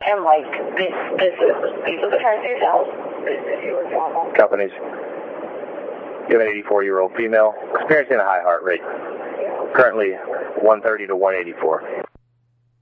And like, this is the parents of yourself. Companies. You have an 84-year-old female experiencing a high heart rate. Currently 130 to 184.